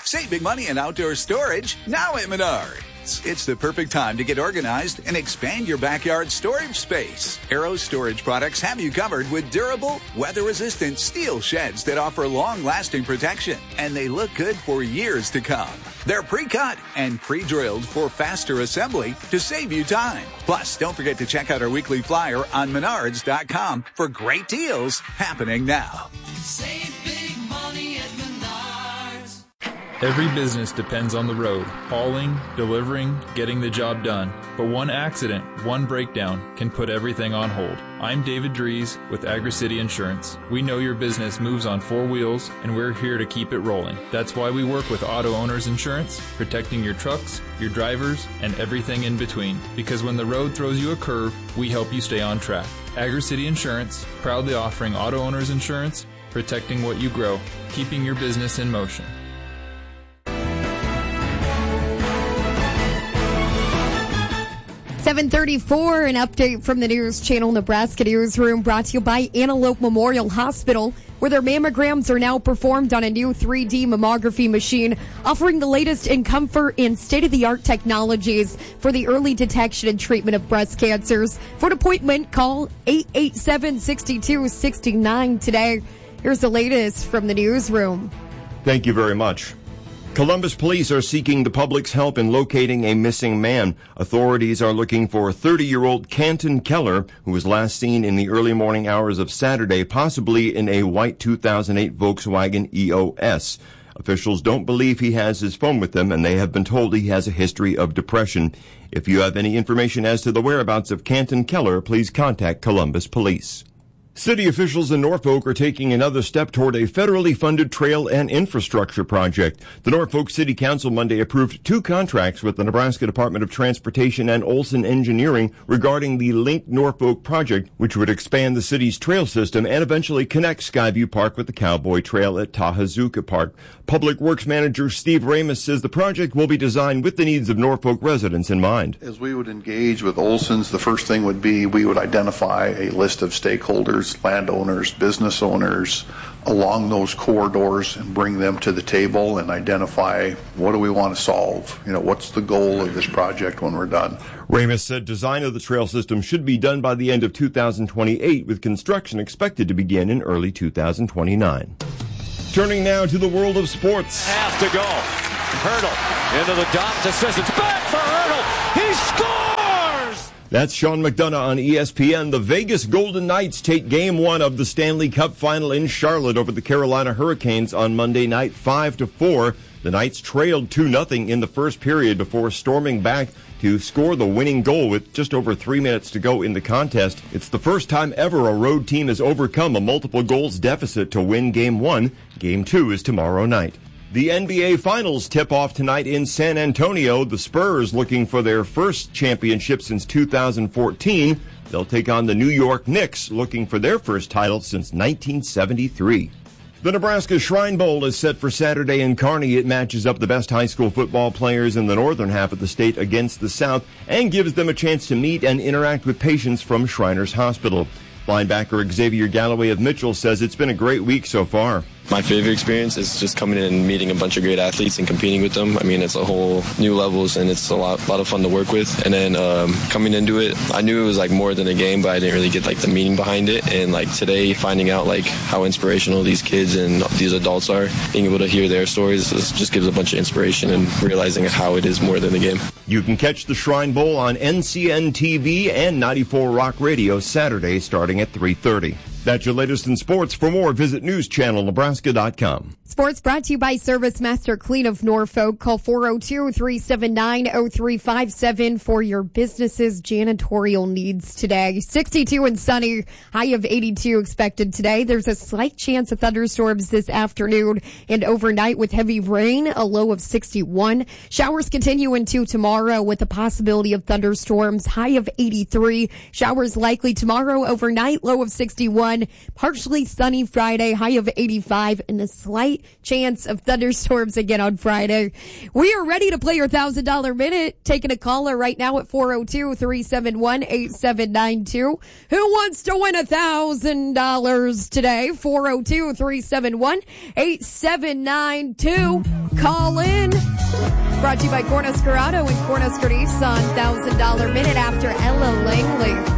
Save big money in outdoor storage now at Menards. It's the perfect time to get organized and expand your backyard storage space. Arrow Storage Products have you covered with durable, weather-resistant steel sheds that offer long-lasting protection, and they look good for years to come. They're pre-cut and pre-drilled for faster assembly to save you time. Plus, don't forget to check out our weekly flyer on Menards.com for great deals happening now. Save big money at Menards. Every business depends on the road, hauling, delivering, getting the job done. But one accident, one breakdown can put everything on hold. I'm David Dries with AgriCity Insurance. We know your business moves on four wheels, and we're here to keep it rolling. That's why we work with Auto Owners Insurance, protecting your trucks, your drivers, and everything in between. Because when the road throws you a curve, we help you stay on track. AgriCity Insurance, proudly offering Auto Owners Insurance, protecting what you grow, keeping your business in motion. 7:34, an update from the News Channel Nebraska Newsroom, brought to you by Antelope Memorial Hospital, where their mammograms are now performed on a new 3D mammography machine, offering the latest in comfort and state-of-the-art technologies for the early detection and treatment of breast cancers. For an appointment, call 887-6269 today. Here's the latest from the newsroom. Thank you very much. Columbus police are seeking the public's help in locating a missing man. Authorities are looking for 30-year-old Canton Keller, who was last seen in the early morning hours of Saturday, possibly in a white 2008 Volkswagen EOS. Officials don't believe he has his phone with him, and they have been told he has a history of depression. If you have any information as to the whereabouts of Canton Keller, please contact Columbus Police. City officials in Norfolk are taking another step toward a federally funded trail and infrastructure project. The Norfolk City Council Monday approved 2 contracts with the Nebraska Department of Transportation and Olson Engineering regarding the Link Norfolk project, which would expand the city's trail system and eventually connect Skyview Park with the Cowboy Trail at Tahazuka Park. Public Works Manager Steve Ramus says the project will be designed with the needs of Norfolk residents in mind. As we would engage with Olson's, the first thing would be we would identify a list of stakeholders, landowners, business owners along those corridors and bring them to the table and identify what do we want to solve? What's the goal of this project when we're done? Ramus said design of the trail system should be done by the end of 2028, with construction expected to begin in early 2029. Turning now to the world of sports. Half to go. Hurdle into the dot to Sissons. Back for Hurdle. He scores! That's Sean McDonough on ESPN. The Vegas Golden Knights take Game 1 of the Stanley Cup Final in Charlotte over the Carolina Hurricanes on Monday night, 5-4. The Knights trailed 2-0 in the first period before storming back to score the winning goal with just over 3 minutes to go in the contest. It's the first time ever a road team has overcome a multiple goals deficit to win Game 1. Game 2 is tomorrow night. The NBA Finals tip off tonight in San Antonio. The Spurs looking for their first championship since 2014. They'll take on the New York Knicks, looking for their first title since 1973. The Nebraska Shrine Bowl is set for Saturday in Kearney. It matches up the best high school football players in the northern half of the state against the south and gives them a chance to meet and interact with patients from Shriners Hospital. Linebacker Xavier Galloway of Mitchell says it's been a great week so far. My favorite experience is just coming in and meeting a bunch of great athletes and competing with them. I mean, it's a whole new levels, and it's a lot of fun to work with. And then coming into it, I knew it was like more than a game, but I didn't really get like the meaning behind it. And like today, finding out like how inspirational these kids and these adults are, being able to hear their stories just gives a bunch of inspiration and realizing how it is more than a game. You can catch the Shrine Bowl on NCN TV and 94 Rock Radio Saturday starting at 3:30. That's your latest in sports. For more, visit newschannelnebraska.com. Sports brought to you by Service Master Clean of Norfolk. Call 402-379-0357 for your business's janitorial needs today. 62 and sunny, high of 82 expected today. There's a slight chance of thunderstorms this afternoon and overnight with heavy rain, a low of 61. Showers continue into tomorrow with the possibility of thunderstorms, high of 83. Showers likely tomorrow overnight, low of 61. Partially sunny Friday, high of 85, and a slight chance of thunderstorms again on Friday. We are ready to play your $1,000 minute. Taking a caller right now at 402-371-8792. Who wants to win $1,000 today? 402-371-8792. Call in. Brought to you by Cornhusker Auto and Cornhusker Nissan. $1,000 minute after Ella Langley.